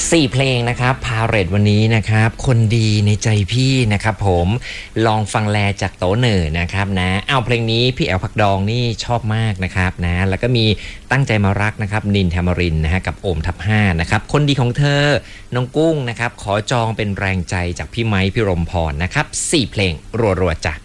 4 เพลงนะครับพาเรตวันนี้นะครับคนดีในใจพี่นะครับผมลองฟังแลจากโตเหน่อนะครับนะเอาเพลงนี้พี่แอลผักดองนี่ชอบมากนะครับนะแล้วก็มีตั้งใจมารักนะครับนินแทมรินนะฮะกับโอมทับ5นะครับคนดีของเธอน้องกุ้งนะครับขอจองเป็นแรงใจจากพี่ไม้พี่รมพรนะครับ4 เพลงรัวๆจ้ะ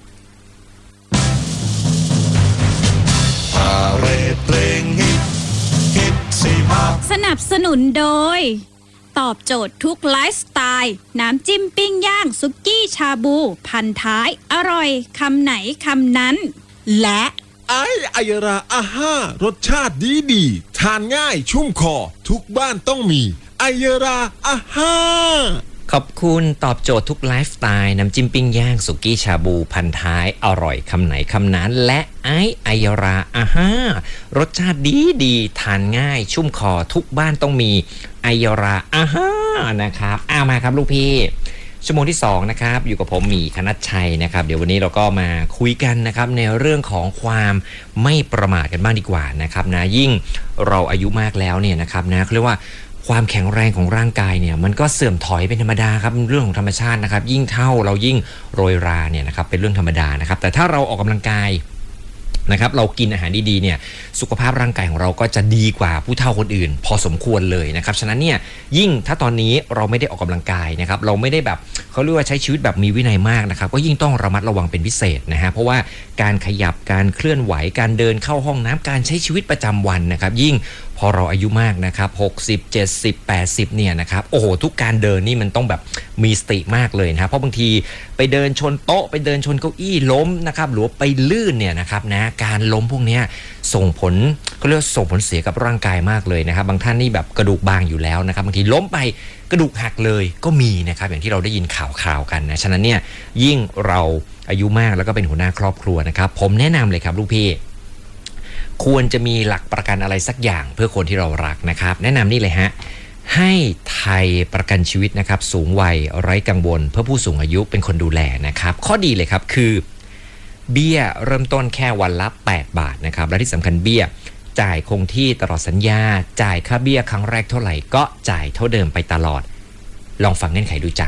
พาเรตเพลงฮิตสนับสนุนโดยตอบโจทย์ทุกไลฟ์สไตล์น้ำจิ้มปิ้งย่างซุกี้ชาบูพันท้ายอร่อยคำไหนคำนั้นและไอยราอาห้ารสชาติดีทานง่ายชุ่มคอทุกบ้านต้องมีไอยราอาห้าขอบคุณตอบโจทย์ทุกไลฟ์สไตล์น้ำจิ้มปิ้งย่างสุกี้ชาบูพันท้ายอร่อยคำไหนคำนั้นและไอยราอาห้ารสชาติดีทานง่ายชุ่มคอทุกบ้านต้องมีไอยราอาห้านะครับมาครับลูกพี่ชั่วโมงที่2นะครับอยู่กับผมหมีคณัชชัยนะครับเดี๋ยววันนี้เราก็มาคุยกันนะครับในเรื่องของความไม่ประมาทกันบ้างดีกว่านะครับนะยิ่งเราอายุมากแล้วเนี่ยนะครับนะเขาเรียกว่าความแข็งแรงของร่างกายเนี่ยมันก็เสื่อมถอยเป็นธรรมดาครับเรื่องของธรรมชาตินะครับยิ่งเท่าเรายิ่งโรยราเนี่ยนะครับเป็นเรื่องธรรมดานะครับแต่ถ้าเราออกกำลังกายนะครับเรากินอาหารดีๆเนี่ยสุขภาพร่างกายของเราก็จะดีกว่าผู้เฒ่าคนอื่นพอสมควรเลยนะครับฉะนั้นเนี่ยยิ่งถ้าตอนนี้เราไม่ได้ออกกำลังกายนะครับเราไม่ได้แบบเขาเรียกว่าใช้ชีวิตแบบมีวินัยมากนะครับก็ยิ่งต้องระมัดระวังเป็นพิเศษนะฮะเพราะว่าการขยับการเคลื่อนไหวการเดินเข้าห้องน้ำการใช้ชีวิตประจำวันนะครับยิ่งพอเราอายุมากนะครับ60 70 80เนี่ยนะครับโอ้โหทุกการเดินนี่มันต้องแบบมีสติมากเลยนะเพราะบางทีไปเดินชนโต๊ะไปเดินชนเก้าอี้ล้มนะครับหรือไปลื่นเนี่ยนะครับนะการล้มพวกนี้ส่งผลเขาเรียกส่งผลเสียกับร่างกายมากเลยนะครับบางท่านนี่แบบกระดูกบางอยู่แล้วนะครับบางทีล้มไปกระดูกหักเลยก็มีนะครับอย่างที่เราได้ยินข่าวกันนะฉะนั้นเนี่ยยิ่งเราอายุมากแล้วก็เป็นหัวหน้าครอบครัวนะครับผมแนะนำเลยครับลูกพี่ควรจะมีหลักประกันอะไรสักอย่างเพื่อคนที่เรารักนะครับแนะนำนี่เลยฮะให้ไทยประกันชีวิตนะครับสูงวัยไร้กังวลเพื่อผู้สูงอายุเป็นคนดูแลนะครับข้อดีเลยครับคือเบี้ยเริ่มต้นแค่วันละ8 บาทนะครับและที่สำคัญเบี้ยจ่ายคงที่ตลอดสัญญาจ่ายค่าเบี้ยครั้งแรกเท่าไหร่ก็จ่ายเท่าเดิมไปตลอดลองฟังเงื่อนไขดูจ้ะ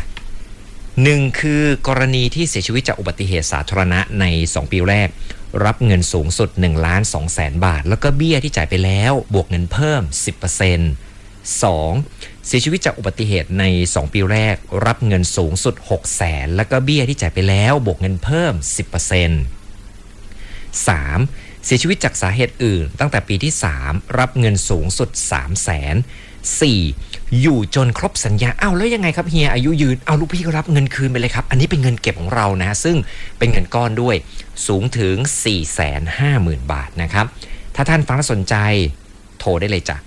1คือกรณีที่เสียชีวิตจากอุบัติเหตุสาธารณะใน2 ปีแรกรับเงินสูงสุด 1,200,000 บาทแล้วก็เบี้ยที่จ่ายไปแล้วบวกเงินเพิ่ม 10% 2. เสียชีวิตจากอุบัติเหตุใน2 ปีแรกรับเงินสูงสุด 600,000แล้วก็เบี้ยที่จ่ายไปแล้วบวกเงินเพิ่ม 10% 3. เสียชีวิตจากสาเหตุอื่นตั้งแต่ปีที่3รับเงินสูงสุด 300,000 4. อยู่จนครบสัญญาแล้วยังไงครับเฮียอายุยืนลูกพี่ก็รับเงินคืนไปเลยครับอันนี้เป็นเงินเก็บของเรานะซึ่งเป็นเงินก้อนด้วยสูงถึง 450,000 บาทนะครับถ้าท่านฟังแล้วสนใจโทรได้เลยจ้ะ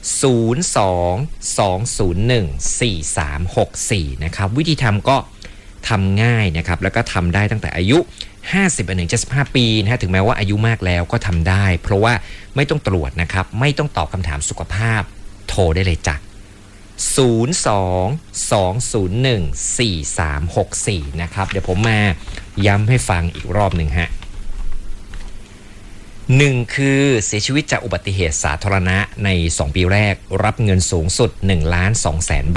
02-201-4364นะครับวิธีทำก็ทำง่ายนะครับแล้วก็ทำได้ตั้งแต่อายุ50ถึง75 ปีนะถึงแม้ว่าอายุมากแล้วก็ทำได้เพราะว่าไม่ต้องตรวจนะครับไม่ต้องตอบคำถามสุขภาพโทรได้เลยจ้ะ02-201-4364นะครับเดี๋ยวผมมาย้ำให้ฟังอีกรอบหนึ่งฮะ1คือเสียชีวิตจากอุบัติเหตุสาธารณะใน2 ปีแรกรับเงินสูงสุด 1,200,000